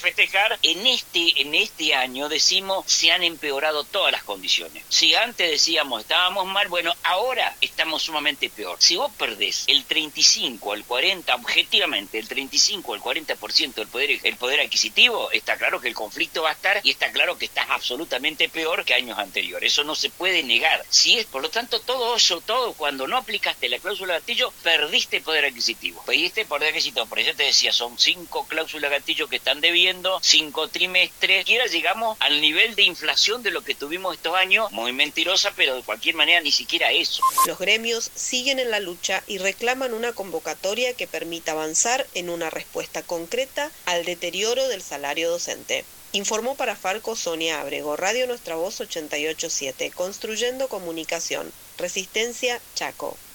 festejar. En este año decimos se han empeorado todas las condiciones. Si antes decíamos estábamos mal, bueno, ahora estamos sumamente peor. Si vos perdés el 35 al 40, objetivamente el 35 al 40% del poder adquisitivo, está claro que el conflicto va a estar y está claro que estás absolutamente peor que años anteriores. Eso no se puede negar. Si es, por lo tanto, todo cuando no aplicaste la cláusula gatillo, perdiste poder adquisitivo. Perdiste poder adquisitivo. Por eso te decía, son 5 cláusulas gatillo que están debiendo, 5 trimestres. Siquiera llegamos al nivel de inflación de lo que tuvimos estos años, muy mentirosa, pero de cualquier manera ni siquiera eso. Los gremios siguen en la lucha y reclaman una convocatoria que permita avanzar en una respuesta concreta al deterioro del salario docente. Informó para Falco Sonia Abrego, Radio Nuestra Voz 88.7, Construyendo Comunicación, Resistencia Chaco.